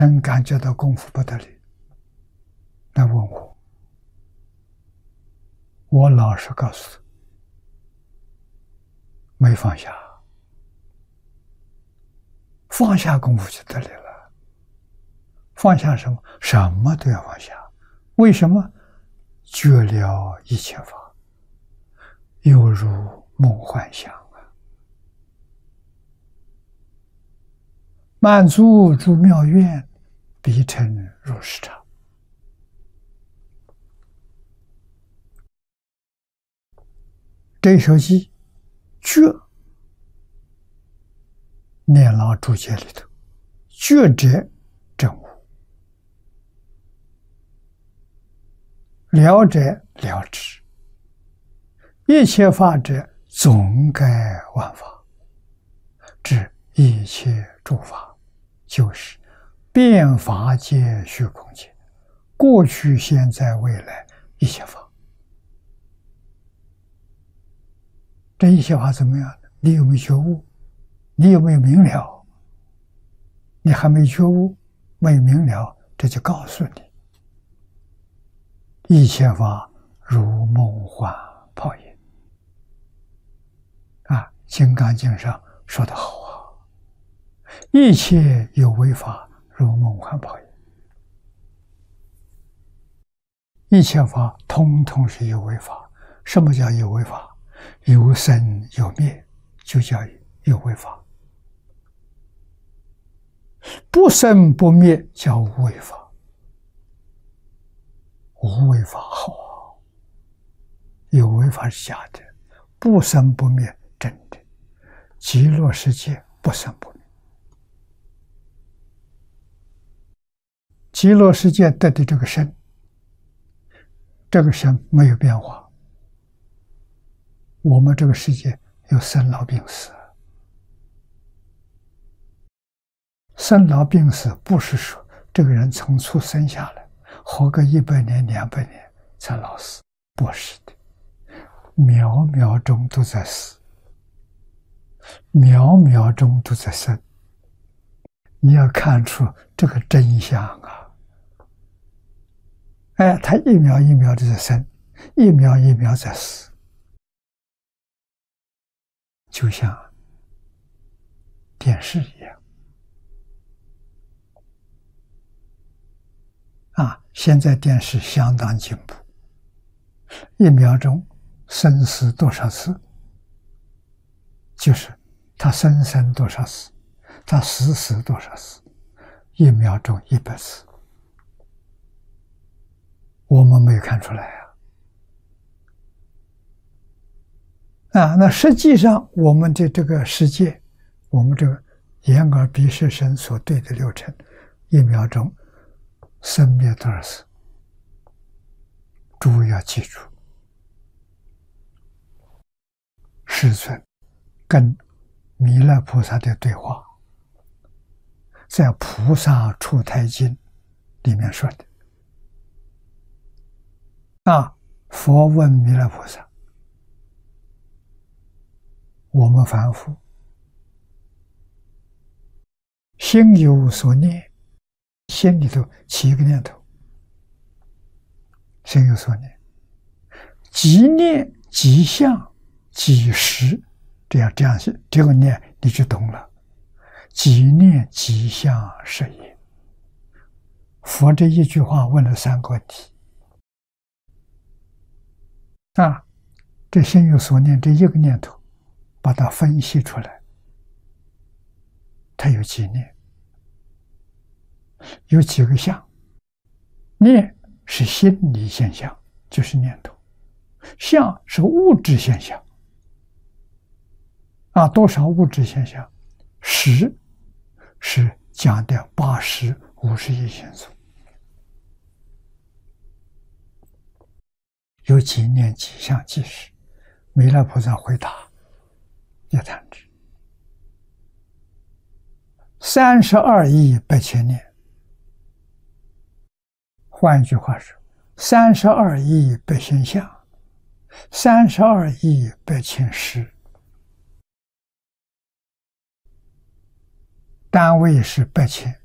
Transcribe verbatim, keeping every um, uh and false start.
真感觉到功夫不得了，来问我，我老实告诉他，没放下，放下功夫就得了了。放下什么？什么都要放下。为什么？觉了一切法，犹如梦幻想啊！满足诸妙愿，必成如是常。这一首偈，觉念老注解里头，觉者正悟，了者了知，一切法者总该万法，知一切诸法，就是遍法界虚空界，过去现在未来一切法。这一切法怎么样呢？你有没有觉悟？你有没有明了？你还没觉悟，没明了，这就告诉你，一切法如梦幻泡影。啊，《金刚经》上说得好啊，一切有为法如梦幻泡影。一切法通通是有为法。什么叫有为法？有生有灭，就叫有为法；不生不灭叫无为法。无为法好啊，有为法是假的，不生不灭真的。极乐世界不生不灭，极乐世界得的这个身，这个身没有变化。我们这个世界有生老病死，生老病死不是说这个人从出生下来活个一百年两百年才老死，不是的，秒秒钟都在死，秒秒钟都在生。你要看出这个真相啊！哎，他一秒一秒的在生，一秒一秒在死。就像电视一样啊！现在电视相当进步，一秒钟生死多少次，就是他生生多少次，他死死多少次，一秒钟一百次，我们没有看出来啊！啊，那实际上我们的这个世界，我们这个眼耳鼻舌身所对的流程，一秒钟生灭多少次？诸位要记住，世尊跟弥勒菩萨的对话，在《菩萨出胎经》里面说的。啊，佛问弥勒菩萨，我们凡夫心有所念，心里头起一个念头，心有所念，即念即相即识，这样这样这个念你就懂了。即念即相是也。佛这一句话问了三个问题啊，这心有所念这一个念头，把它分析出来，它有几念？有几个相？念是心理现象，就是念头；相是物质现象，啊，多少物质现象？识是讲的八识五十一元素，有几念几相几识？弥勒菩萨回答：一弹指，三十二亿八千年。换句话说，三十二亿八千相，三十二亿八千识，单位是八千，